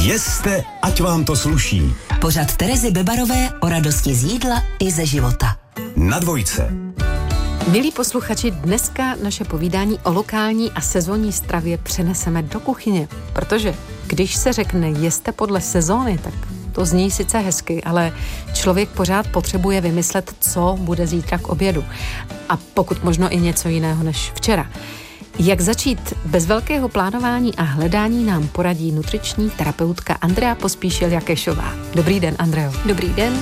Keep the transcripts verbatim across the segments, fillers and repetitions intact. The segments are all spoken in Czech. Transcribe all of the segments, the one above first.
Jeste, ať vám to sluší. Pořad Terezy Bebarové o radosti z jídla i ze života. Na dvojce. Milí posluchači, dneska naše povídání o lokální a sezónní stravě přeneseme do kuchyně, protože když se řekne jeste podle sezóny, tak to zní sice hezky, ale člověk pořád potřebuje vymyslet, co bude zítra k obědu. A pokud možno i něco jiného než včera. Jak začít bez velkého plánování a hledání nám poradí nutriční terapeutka Andrea Pospíšil-Jakešová. Dobrý den, Andreo. Dobrý den.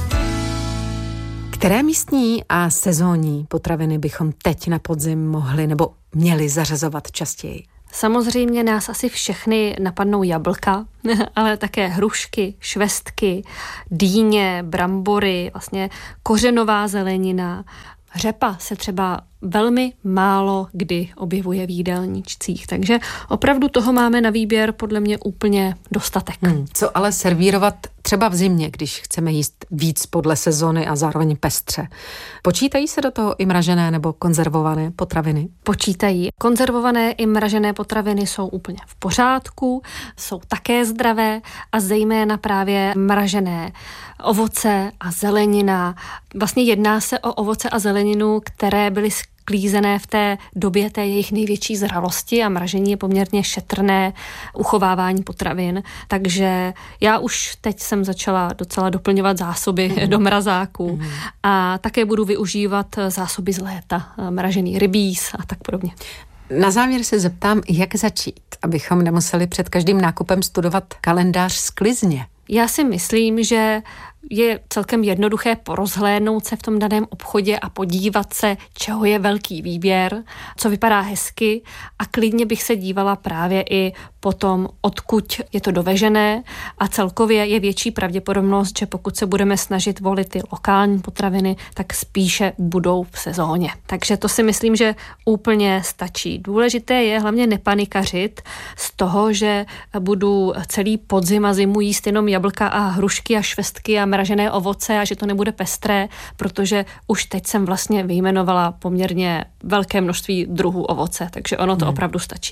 Které místní a sezónní potraviny bychom teď na podzim mohli nebo měli zařazovat častěji? Samozřejmě nás asi všechny napadnou jablka, ale také hrušky, švestky, dýně, brambory, vlastně kořenová zelenina. Řepa se třeba velmi málo kdy objevuje v jídelníčcích, takže opravdu toho máme na výběr podle mě úplně dostatek. Hmm, co ale servírovat třeba v zimě, když chceme jíst víc podle sezony a zároveň pestře? Počítají se do toho i mražené nebo konzervované potraviny? Počítají. Konzervované i mražené potraviny jsou úplně v pořádku, jsou také zdravé a zejména právě mražené ovoce a zelenina. Vlastně jedná se o ovoce a zeleninu, které byly sklízené v té době té jejich největší zralosti a mražení je poměrně šetrné uchovávání potravin. Takže já už teď jsem začala docela doplňovat zásoby mm. do mrazáků mm. a také budu využívat zásoby z léta, mražený rybíz a tak podobně. Na závěr se zeptám, jak začít, abychom nemuseli před každým nákupem studovat kalendář sklizně. Já si myslím, že je celkem jednoduché porozhlédnout se v tom daném obchodě a podívat se, čeho je velký výběr, co vypadá hezky a klidně bych se dívala právě i po tom, odkud je to dovežené a celkově je větší pravděpodobnost, že pokud se budeme snažit volit ty lokální potraviny, tak spíše budou v sezóně. Takže to si myslím, že úplně stačí. Důležité je hlavně nepanikařit z toho, že budu celý podzim a zimu jíst jenom jablka a hrušky a švestky a mražené ovoce a že to nebude pestré, protože už teď jsem vlastně vyjmenovala poměrně velké množství druhů ovoce, takže ono to hmm. opravdu stačí.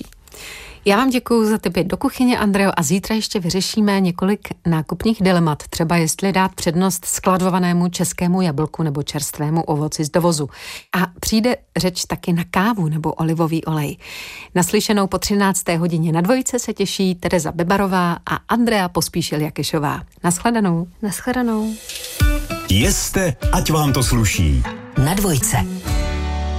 Já vám děkuji za tipy do kuchyně, Andreo, a zítra ještě vyřešíme několik nákupních dilemat, třeba jestli dát přednost skladovanému českému jablku nebo čerstvému ovoci z dovozu. A přijde řeč taky na kávu nebo olivový olej. Naslyšenou po třinácté hodině na dvojce se těší Tereza Bebarová a Andrea Pospíšil-Jakešová. Naschledanou. Naschledanou. Jeste, ať vám to sluší. Na dvojce.